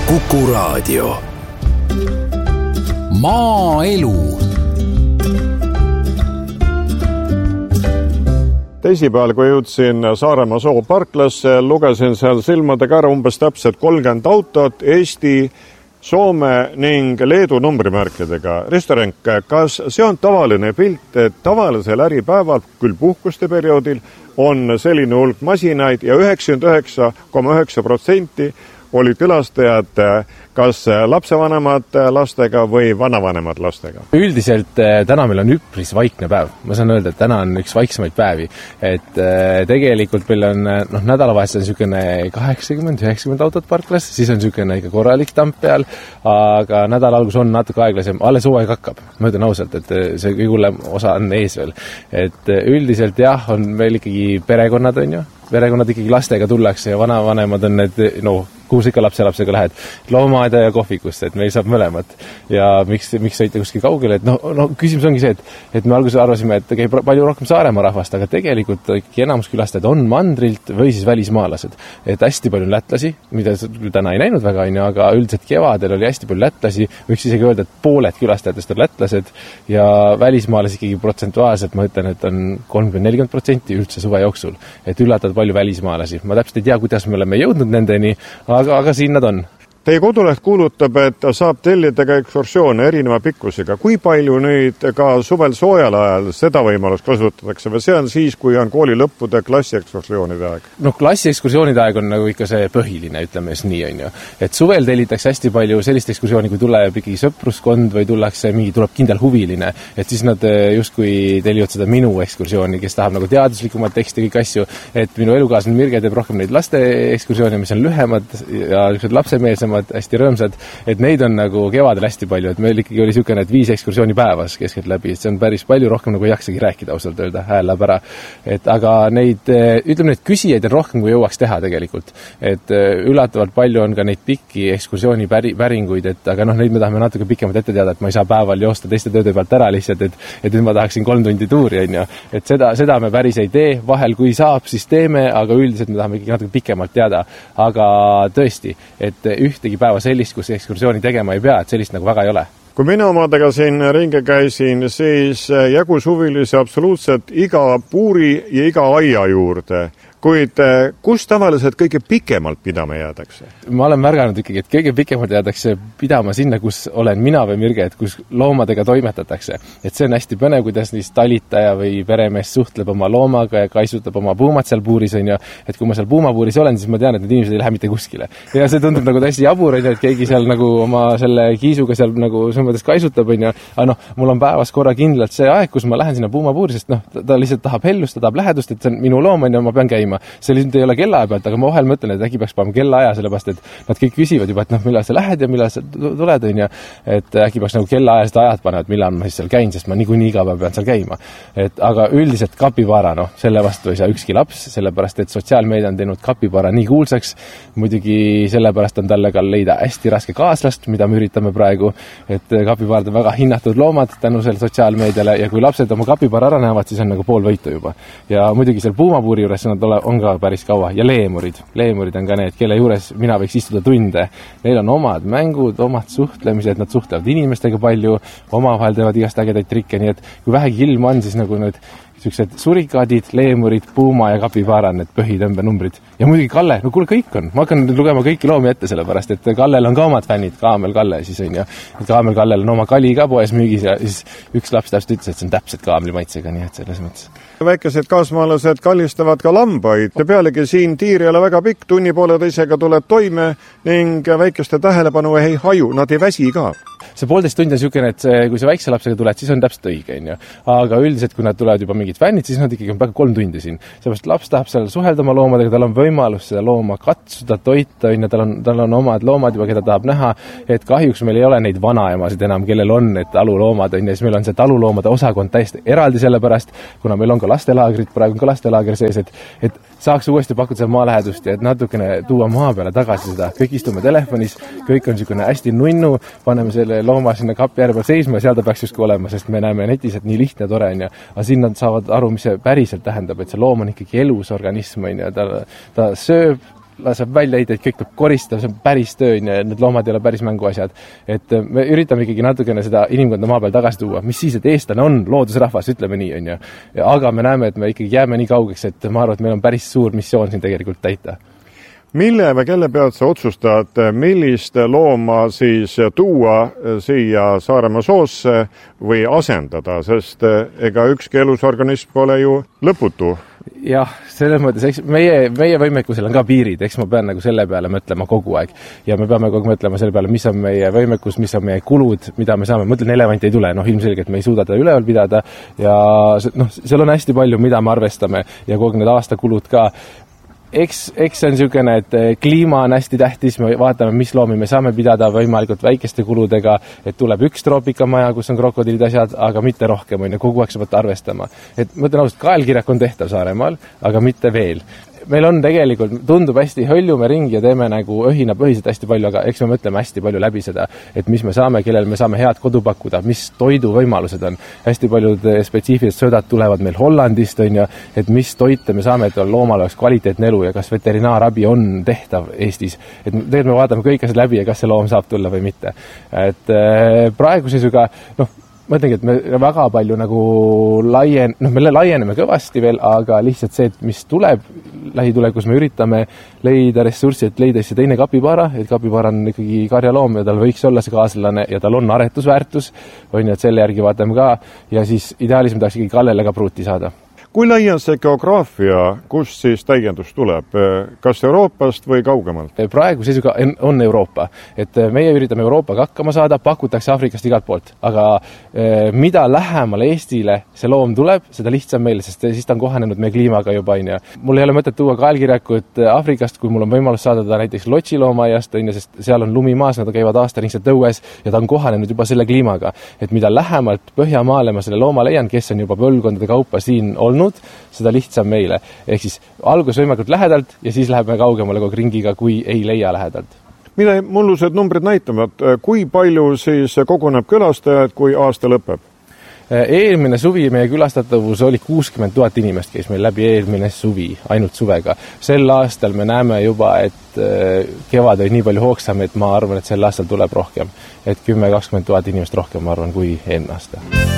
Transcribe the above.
Kuku Raadio. Maaelu. Teisipäeval, kui jõudsin Saaremaa Sooparklasse, lugesin seal silmadega ära umbes täpselt 30 autot Eesti, Soome ning Leedu numbrimärkidega. Ristorenk, kas see on tavaline pilt, et tavalisel äripäeval, küll puhkuste perioodil, on selline hulk masinaid ja 99,9% olid külastajad kas lapsevanemad lastega või vanavanemad lastega? Üldiselt täna meil on üpris vaikne päev. Ma saan öelda, et täna on üks vaiksemaid päevi. Et tegelikult meil on nädalavahetusel niisugune 80-90 autot parklas, siis on niisugune ikka korralik tamp peal, aga nädala algus on natuke aeglasem. Alles hooaeg hakkab. Ma ütlen ausalt, et see kõige hullem osa on ees veel. Et üldiselt jah, on meil ikkagi perekonnad, on ju. Perekonnad ikkagi lastega tullakse ja vanavanemad on need, kuhu sa ikka lapselapsega lähed, loomaaeda ja kohvikusse, et meil saab mõlemat. Ja miks sõita kuskil kaugele, et küsimus ongi see, et me alguses arvasime, et käib palju rohkem Saaremaa rahvast, aga tegelikult ikkagi enamus külastajad on mandrilt või siis välismaalased. Et hästi palju lätlasi, mida täna ei näinud väga, aga üldiselt kevadel oli hästi palju lätlasi, võiks isegi öelda, et pooled külastajatest on lätlased ja välismaalasi ikkagi protsentuaalselt, ma ütlen, et on 30-40% üldse suve jooksul, et üllatavad palju välismaalasi. Ma täpselt ei tea, kuidas me oleme jõudnud nendeni, aga siin nad on. Teie koduleht kuulutab, et saab tellida ka ekskursioone erineva pikkusega. Kui palju nüüd ka suvel soojal ajal seda võimalust kasutatakse või see on siis, kui on kooli lõppude klassiekskursioonide aeg? Klassiekskursioonide aeg on nagu ikka see põhiline, ütleme siis nii on ju. Et suvel tellitakse hästi palju sellist ekskursiooni, kui tuleb ikkagi sõpruskond või tuleb kindel huviline, et siis nad justkui tellivad seda minu ekskursiooni, kes tahab nagu teaduslikumat teksti kõik asju, et minu elukaaslane Mirge teeb rohkem neid laste ekskursioone, mis on lühemad ja lapsemeelsemad, hästi rõõmsad, et neid on nagu kevadel hästi palju, et meil ikkagi oli niisugune, et 5 ekskursiooni päevas keskelt läbi, et see on päris palju rohkem, nagu ei jaksagi rääkida ausalt öelda, hääl läheb ära. Et aga neid küsijaid on rohkem, kui jõuaks teha tegelikult. Et üllatavalt palju on ka neid pikki ekskursiooni päringuid, et aga neid me tahame natuke pikemalt ette teada, et ma ei saa päeval joosta teiste tööde pealt ära lihtsalt, et nüüd ma tahaksin 3 tundi tuuri, on ju. Et seda me päris ei tee, vahel kui saab, siis teeme, aga üldiselt me tahame ikkagi natuke pikemalt teada. Aga tõesti, et ühtegi päeva sellist, kus ekskursiooni tegema ei pea, et sellist nagu väga ei ole. Kui mina omadega siin ringi käisin, siis jagus huvilisi absoluutselt iga puuri ja iga aia juurde. Kuid kus tavaliselt kõige pikemalt pidama jäädakse? Ma olen märganud ikkagi, et kõige pikemalt jäädakse pidama sinna, kus olen mina või Mirge, et kus loomadega toimetatakse. Et see on hästi põnev, kuidas niist talitaja või peremees suhtleb oma loomaga ja kaisutab oma puumad seal puuris, on ju. Et kui ma seal puumapuuris olen, siis ma tean, et need inimesed ei lähe mitte kuskile. Ja see tundub nagu täiesti jabur, et keegi seal nagu oma selle kiisuga seal nagu mõttes kaisutab, on ju. Aga mul on päevas korra kindlalt see aeg, kus ma lähen sinna puumapuuri, sest ta lihtsalt tahab hellust, ta tahab lähedust, et see on minu loom, on ju, ma pean käima. See lihtsalt ei ole kellaaja pealt, aga ma vahel mõtlen, et äkki peaks panema kellaaja, sellepärast, et nad kõik küsivad juba, et millal sa lähed ja millal sa tuled, on ju. Et äkki peaks nagu kellaaja seda ajad panema, et millal ma siis seal käin, sest ma niikuinii iga päev pean seal käima. Et aga üldiselt kapibaara, selle vastu ei saa ükski laps, sellepärast, et sotsiaalmeedia on teinud kapibaara nii kuulsaks. Muidugi sellepärast on talle ka leida hästi raske kaaslast, mida me üritame praegu, et kapibaarad on väga hinnatud loomad tänu selle sotsiaalmeediale ja kui lapsed oma kapibaara ära näevad, siis on nagu pool võitu juba. Ja muidugi seal puumapuuri juures nad on ka päris kaua. Ja leemurid on ka need, kelle juures mina võiks istuda tunde. Neil on omad mängud, omad suhtlemised, nad suhtlevad inimestega palju, omavahel teevad igast ägedaid trikke, nii et kui vähegi ilm on, siis nagu need sellised surikaadid, leemurid, puuma ja kapibaara, need põhitõmbenumbrid. Ja muidugi Kalle, kuule kõik on. Ma hakkan lugema kõiki loomi ette sellepärast, et Kallel on ka omad fännid, Kaamel Kalle siis on ju. Kaamel Kallel on oma kali ka poes müügis ja siis üks laps täpselt ütles, et see on täpselt kaamli maitsega, nii et selles mõttes. Väikesed kaasmaalased kallistavad ka lambaid ja pealegi siin tiir ei ole väga pikk, tunni poole teisega tuleb toime ning väikeste tähelepanu ei haju, nad ei väsi ka. See 1,5 tundi on niisugune, et kui sa väikse lapsega tuled, siis on täpselt õige, on ju. Aga üldiselt, kui nad tulevad juba mingid fännid, siis nad ikkagi on väga 3 tundi siin. Seepärast laps tahab seal suhelda oma loomadega, tal on võimalus seda looma katsuda, toita, on ju, tal on omad loomad juba, keda tahab näha, et kahjuks meil ei ole neid vanaemasid enam, kellel on need taluloomad, on ju, siis meil on see taluloomade osakond täiesti eraldi sellepärast, kuna meil on ka lastelaagrid, praegu on ka lastelaager sees, et saaks uuesti pakkuda seda maalähedust ja et natukene tuua maa peale tagasi seda. Kõik istume telefonis, kõik on niisugune hästi nunnu, paneme selle looma sinna kapi järve seisma ja seal ta peaks justkui olema, sest me näeme netis, et nii lihtne ja tore on ja aga siin nad saavad aru, mis see päriselt tähendab, et see loom on ikkagi elus organism, on ja ta sööb, laseb välja heita, et kõik peab koristada, see on päris töö ja need loomad ei ole päris mänguasjad. Et me üritame ikkagi natukene seda inimkonda maa peal tagasi tuua, mis siis, et eestlane on loodusrahvas, ütleme nii, on ju. Aga me näeme, et me ikkagi jääme nii kaugeks, et ma arvan, et meil on päris suur missioon siin tegelikult täita. Mille või kelle pealt sa otsustad, millist looma siis tuua siia Saaremaa soosse või asendada, sest ega ükski elusorganism pole ju lõputu? Jah, selles mõttes, eks meie võimekusel on ka piirid, eks ma pean nagu selle peale mõtlema kogu aeg. Ja me peame kogu mõtlema selle peale, mis on meie võimekus, mis on meie kulud, mida me saame. Mõtlen, elevant ei tule, ilmselgelt me ei suuda teda üleval pidada ja seal on hästi palju, mida me arvestame ja kogu need aastakulud ka. Eks on niisugune, et kliima on hästi tähtis, me vaatame, mis loomi me saame pidada võimalikult väikeste kuludega, et tuleb üks troopikammaja, kus on krokodillid asjad, aga mitte rohkem, kogu aeg sa pead arvestama. Et mõtlen ausalt, kaelkirjak on tehtav Saaremaal, aga mitte veel. Meil on tegelikult, tundub hästi, hõljume ringi ja teeme nagu õhinapõhiselt hästi palju, aga eks me mõtleme hästi palju läbi seda, et mis me saame, kellel me saame head kodu pakkuda, mis toiduvõimalused on. Hästi paljud spetsiifilised söödad tulevad meil Hollandist, on ju, et mis toite me saame, et loomal oleks kvaliteetne elu ja kas veterinaarabi on tehtav Eestis. Et tegelikult me vaatame kõik asjad läbi ja kas see loom saab tulla või mitte. Et praegu seisuga, mõtlengi, et me väga palju nagu me laieneme kõvasti veel, aga lihtsalt see, et mis tuleb lähitulekus, me üritame leida ressurssi, et leida see teine kapibaara, et kapibaara on ikkagi karjaloom ja tal võiks olla see kaaslane ja tal on aretusväärtus, on ju, et selle järgi vaatame ka ja siis ideaalis me tahaks ikkagi Kallele ka pruuti saada. Kui lai on see geograafia, kus siis täiendus tuleb? Kas Euroopast või kaugemalt? Praegu seisuga on Euroopa. Et meie üritame Euroopaga hakkama saada, pakutakse Afrikast igalt poolt. Aga mida lähemale Eestile see loom tuleb, seda lihtsam meil, sest siis ta on kohanenud meie kliimaga juba. Mul ei ole mõtet tuua kaelkirjakut Afrikast, kui mul on võimalus saada ta näiteks lotšiloomaiast, sest seal on lumi maas, nad käivad aastaringselt õues ja ta on kohanenud juba selle kliimaga. Et mida lähemalt Põhjamaale ma selle looma leian, kes on juba põlvkondade kaupa siin olnud, seda lihtsam meile. Ehk siis algus võimalikult lähedalt ja siis läheme kaugemale kogu ringiga, kui ei leia lähedalt. Mida mullused numbrid näitavad? Kui palju siis koguneb külastajad, kui aasta lõpeb? Eelmine suvi meie külastatavus oli 60 000 inimest, kes meil läbi eelmine suvi, ainult suvega. Sel aastal me näeme juba, et kevad oli nii palju hoogsam, et ma arvan, et sel aastal tuleb rohkem. Et 10-20 000 inimest rohkem, ma arvan, kui eelmine aasta.